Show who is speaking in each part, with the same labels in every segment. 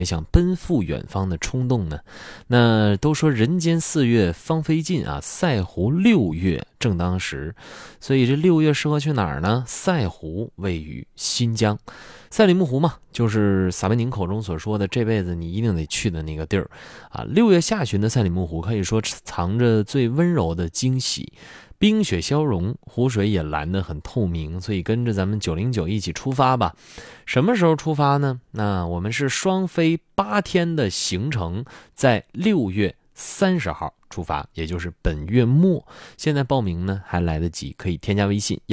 Speaker 1: 也想奔赴远方的冲动呢？那都说人间4月芳菲尽啊，赛湖6月正当时，所以这6月适合去哪儿呢？赛湖位于新疆，赛里木湖嘛，就是撒贝宁口中所说的这辈子你一定得去的那个地儿啊。6月下旬的赛里木湖可以说藏着最温柔的惊喜。冰雪消融，湖水也蓝得很透明，所以跟着咱们909一起出发吧。什么时候出发呢？那我们是双飞8天的行程，在6月30号出发，也就是本月末。现在报名呢还来得及，可以添加微信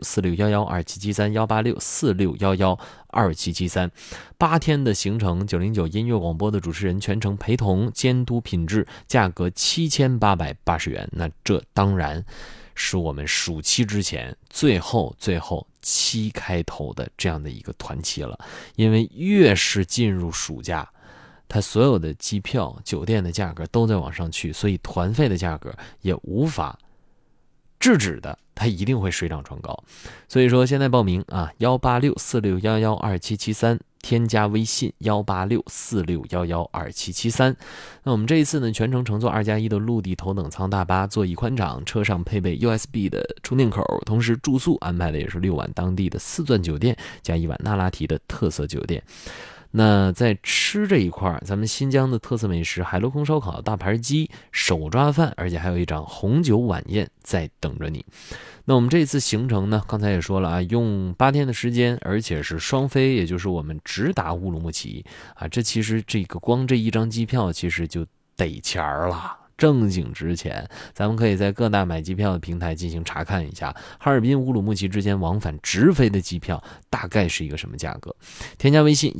Speaker 1: 18646112773，18646112773。8天的行程，909音乐广播的主持人全程陪同监督品质，价格7880元。那这当然是我们暑期之前最后7开头的这样的一个团期了，因为越是进入暑假，它所有的机票、酒店的价格都在往上去，所以团费的价格也无法制止的，它一定会水涨船高。所以说现在报名啊，18646112773，添加微信18646112773。那我们这一次呢，全程乘坐2+1的陆地头等舱大巴，座椅宽敞，车上配备 USB 的充电口，同时住宿安排的也是6晚当地的4钻酒店加1晚那拉提的特色酒店。那在吃这一块，咱们新疆的特色美食海陆空烧烤、大盘鸡、手抓饭，而且还有一场红酒晚宴在等着你。那我们这次行程呢，刚才也说了啊，用8天的时间，而且是双飞，也就是我们直达乌鲁木齐啊。这其实光这一张机票其实就得钱了。正经值钱，咱们可以在各大买机票的平台进行查看一下，哈尔滨乌鲁木齐之间往返直飞的机票大概是一个什么价格。添加微信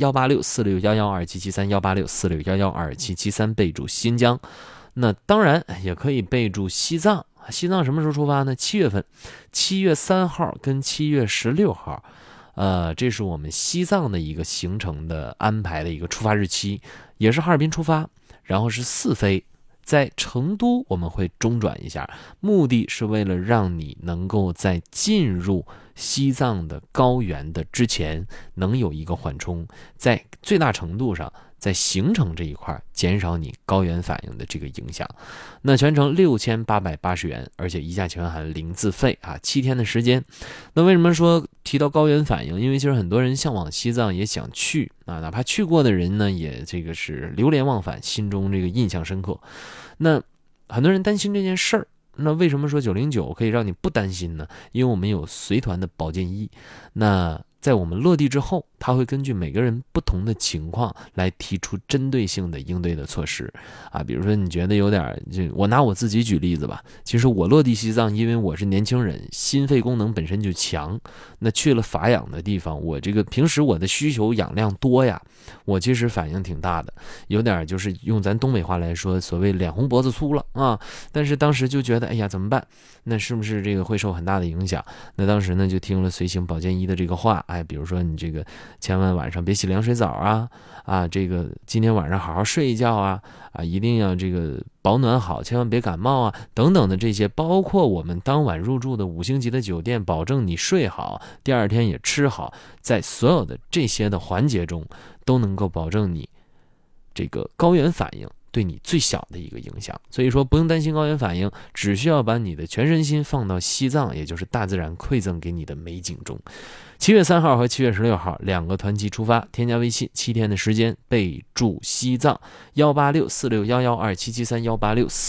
Speaker 1: 18646112773，18646112773，备注新疆。那当然也可以备注西藏。西藏什么时候出发呢？7月份，7月3号跟7月16号。这是我们西藏的一个行程的安排的一个出发日期，也是哈尔滨出发，然后是4飞。在成都我们会中转一下，目的是为了让你能够在进入西藏的高原的之前能有一个缓冲，在最大程度上在行程这一块减少你高原反应的这个影响。那全程6880元，而且一价全含零自费啊，7天的时间。那为什么说提到高原反应？因为其实很多人向往西藏，也想去啊，哪怕去过的人呢，也这个是流连忘返，心中这个印象深刻。那很多人担心这件事儿，那为什么说909可以让你不担心呢？因为我们有随团的保健衣，那在我们落地之后，他会根据每个人不同的情况来提出针对性的应对的措施啊。比如说你觉得有点，我拿我自己举例子吧。其实我落地西藏，因为我是年轻人，心肺功能本身就强，那去了乏氧的地方，我这个平时我的需求氧量多呀，我其实反应挺大的，有点就是用咱东北话来说，所谓脸红脖子粗了啊。但是当时就觉得，哎呀，怎么办？那是不是这个会受很大的影响？那当时呢就听了随行保健医的这个话，哎，比如说你这个千万晚上别洗凉水澡啊，这个今天晚上好好睡一觉啊，一定要这个保暖好，千万别感冒啊，等等的这些，包括我们当晚入住的5星级的酒店，保证你睡好，第二天也吃好，在所有的这些的环节中，都能够保证你这个高原反应对你最小的一个影响。所以说不用担心高原反应，只需要把你的全身心放到西藏，也就是大自然馈赠给你的美景中。7月3号和7月16号2个团期出发，添加微信7天的时间，备注西藏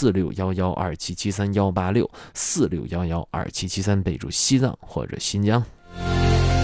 Speaker 1: 18646112773，18646112773，18646112773，备注西藏或者新疆。